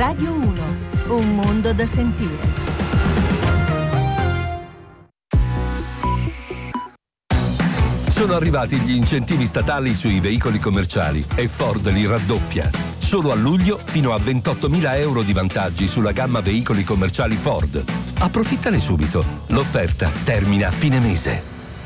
Radio 1, un mondo da sentire. Sono arrivati gli incentivi statali sui veicoli commerciali e Ford li raddoppia. Solo a luglio fino a 28.000 euro di vantaggi sulla gamma veicoli commerciali Ford. Approfittane subito. L'offerta termina a fine mese.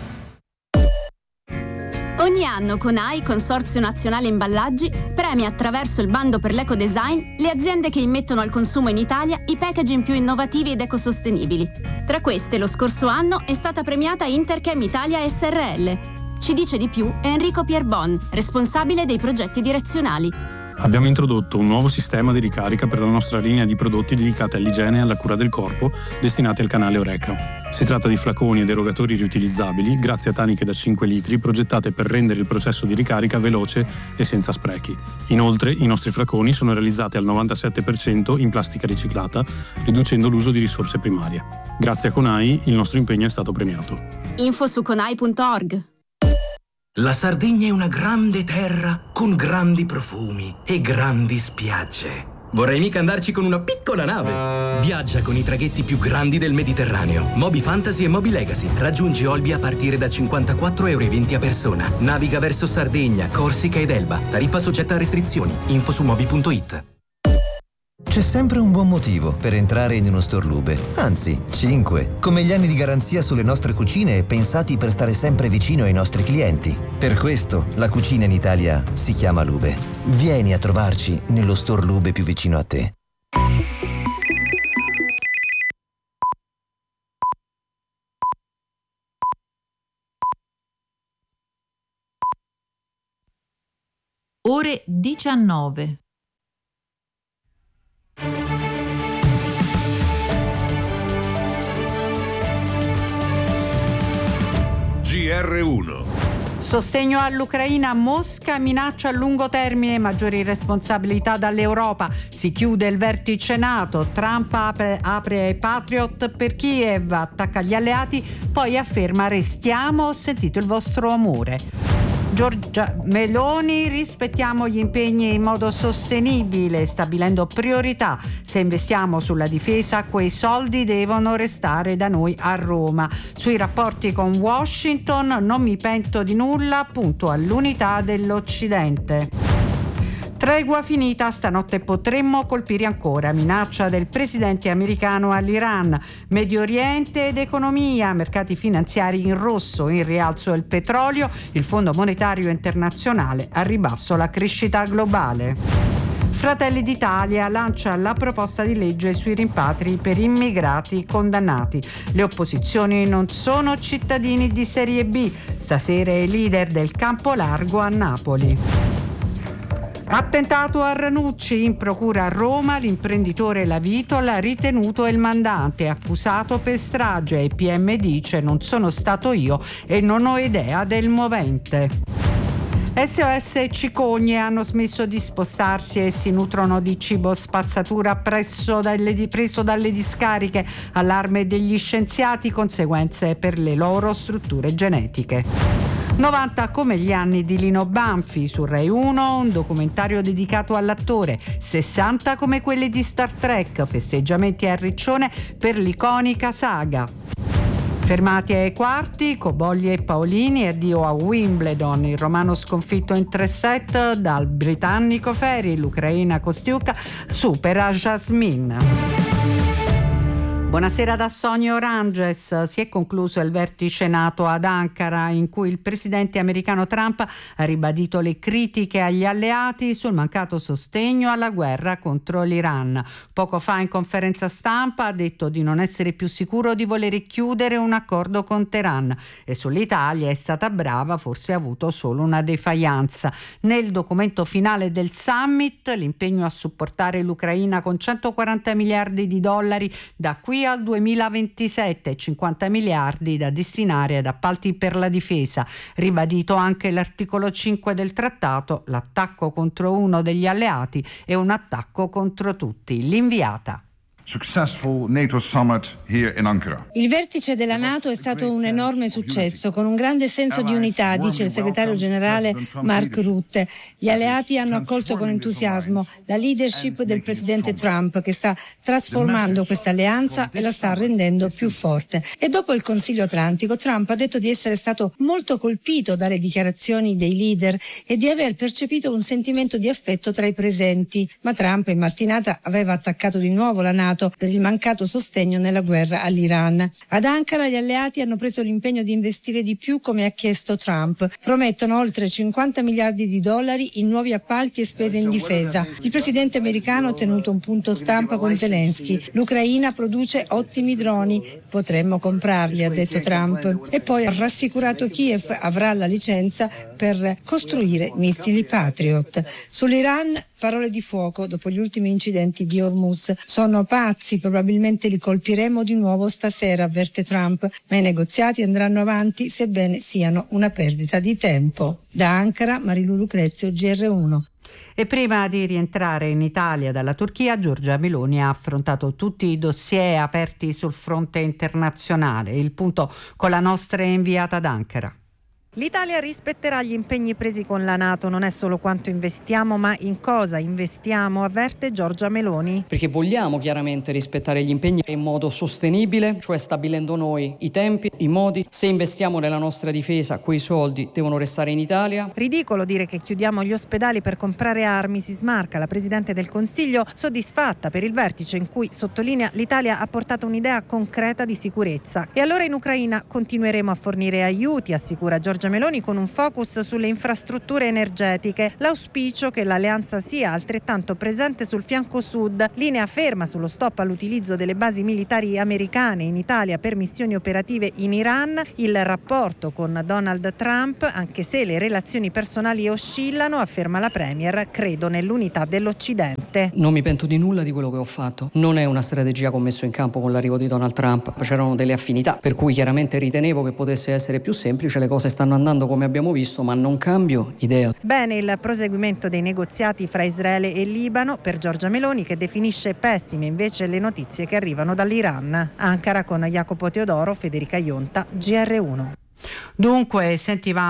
Ogni anno CONAI, Consorzio Nazionale Imballaggi, premia attraverso il bando per l'ecodesign le aziende che immettono al consumo in Italia i packaging più innovativi ed ecosostenibili. Tra queste, lo scorso anno è stata premiata Interchem Italia SRL. Ci dice di più Enrico Pierbon, responsabile dei progetti direzionali. Abbiamo introdotto un nuovo sistema di ricarica per la nostra linea di prodotti dedicati all'igiene e alla cura del corpo, destinati al canale Oreca. Si tratta di flaconi ed erogatori riutilizzabili, grazie a taniche da 5 litri, progettate per rendere il processo di ricarica veloce e senza sprechi. Inoltre, i nostri flaconi sono realizzati al 97% in plastica riciclata, riducendo l'uso di risorse primarie. Grazie a CONAI, il nostro impegno è stato premiato. Info su conai.org. La Sardegna è una grande terra con grandi profumi e grandi spiagge. Vorrei mica andarci con una piccola nave. Viaggia con i traghetti più grandi del Mediterraneo. Moby Fantasy e Moby Legacy. Raggiungi Olbia a partire da 54,20 € a persona. Naviga verso Sardegna, Corsica ed Elba. Tariffa soggetta a restrizioni. Info su moby.it. C'è sempre un buon motivo per entrare in uno store Lube, anzi 5, come gli anni di garanzia sulle nostre cucine pensati per stare sempre vicino ai nostri clienti. Per questo la cucina in Italia si chiama Lube. Vieni a trovarci nello store Lube più vicino a te. Ore 19. GR1. Sostegno all'Ucraina, Mosca minaccia a lungo termine maggiori responsabilità dall'Europa. Si chiude il vertice NATO, Trump apre ai Patriot per Kiev, attacca gli alleati, poi afferma restiamo, ho sentito il vostro amore. Giorgia Meloni, rispettiamo gli impegni in modo sostenibile, stabilendo priorità. Se investiamo sulla difesa, quei soldi devono restare da noi a Roma. Sui rapporti con Washington, non mi pento di nulla, punto all'unità dell'Occidente. Tregua finita, stanotte potremmo colpire ancora, minaccia del presidente americano all'Iran. Medio Oriente ed economia, mercati finanziari in rosso, in rialzo il petrolio, il Fondo Monetario Internazionale a ribasso la crescita globale. Fratelli d'Italia lancia la proposta di legge sui rimpatri per immigrati condannati. Le opposizioni non sono cittadini di serie B, stasera è leader del campo largo a Napoli. Attentato a Ranucci, in procura a Roma, l'imprenditore La Vitola ritenuto il mandante, accusato per strage. Il PM dice non sono stato io e non ho idea del movente. SOS cicogne hanno smesso di spostarsi e si nutrono di cibo spazzatura preso dalle discariche. Allarme degli scienziati, conseguenze per le loro strutture genetiche. 90 come gli anni di Lino Banfi su Rai 1, un documentario dedicato all'attore. 60 come quelli di Star Trek, festeggiamenti a Riccione per l'iconica saga. Fermati ai quarti, Cobolli e Paolini, addio a Wimbledon, il romano sconfitto in 3 set dal britannico Ferry, l'ucraina Kostiuka supera Jasmine. Buonasera da Sonia Oranges. Si è concluso il vertice NATO ad Ankara in cui il presidente americano Trump ha ribadito le critiche agli alleati sul mancato sostegno alla guerra contro l'Iran. Poco fa in conferenza stampa ha detto di non essere più sicuro di volere chiudere un accordo con Teheran e sull'Italia è stata brava, forse ha avuto solo una defiance. Nel documento finale del summit l'impegno a supportare l'Ucraina con 140 miliardi di dollari da qui al 2027, 50 miliardi da destinare ad appalti per la difesa. Ribadito anche l'articolo 5 del trattato, l'attacco contro uno degli alleati è un attacco contro tutti. L'inviata. successful NATO summit here in Ankara. Il vertice della NATO è stato un enorme successo, con un grande senso di unità, dice il segretario generale Mark Rutte. Gli alleati hanno accolto con entusiasmo la leadership del presidente Trump, che sta trasformando questa alleanza e la sta rendendo più forte. E dopo il Consiglio Atlantico, Trump ha detto di essere stato molto colpito dalle dichiarazioni dei leader e di aver percepito un sentimento di affetto tra i presenti. Ma Trump in mattinata aveva attaccato di nuovo la NATO per il mancato sostegno nella guerra all'Iran. Ad Ankara gli alleati hanno preso l'impegno di investire di più, come ha chiesto Trump. Promettono oltre 50 miliardi di dollari in nuovi appalti e spese in difesa. Il presidente americano ha tenuto un punto stampa con Zelensky. L'Ucraina produce ottimi droni, potremmo comprarli, ha detto Trump. E poi ha rassicurato Kiev avrà la licenza per costruire missili Patriot. Sull'Iran, parole di fuoco dopo gli ultimi incidenti di Hormuz. Sono pazzi, probabilmente li colpiremo di nuovo stasera, avverte Trump, ma i negoziati andranno avanti sebbene siano una perdita di tempo. Da Ankara, Marilu Lucrezio, GR1. E prima di rientrare in Italia dalla Turchia, Giorgia Meloni ha affrontato tutti i dossier aperti sul fronte internazionale. Il punto con la nostra inviata ad Ankara. L'Italia rispetterà gli impegni presi con la NATO, non è solo quanto investiamo, ma in cosa investiamo, avverte Giorgia Meloni. Perché vogliamo chiaramente rispettare gli impegni in modo sostenibile, cioè stabilendo noi i tempi, i modi. Se investiamo nella nostra difesa, quei soldi devono restare in Italia. Ridicolo dire che chiudiamo gli ospedali per comprare armi, si smarca la Presidente del Consiglio, soddisfatta per il vertice in cui, sottolinea, l'Italia ha portato un'idea concreta di sicurezza. E allora in Ucraina continueremo a fornire aiuti, assicura Giorgia Meloni, con un focus sulle infrastrutture energetiche. L'auspicio che l'alleanza sia altrettanto presente sul fianco sud, linea ferma sullo stop all'utilizzo delle basi militari americane in Italia per missioni operative in Iran, il rapporto con Donald Trump, anche se le relazioni personali oscillano, afferma la Premier, credo nell'unità dell'Occidente. Non mi pento di nulla di quello che ho fatto. Non è una strategia che ho messo in campo con l'arrivo di Donald Trump, c'erano delle affinità, per cui chiaramente ritenevo che potesse essere più semplice, le cose stanno andando come abbiamo visto, ma non cambio idea. Bene il proseguimento dei negoziati fra Israele e Libano per Giorgia Meloni, che definisce pessime invece le notizie che arrivano dall'Iran. Ankara con Jacopo Teodoro, Federica Ionta, GR1. Dunque sentivamo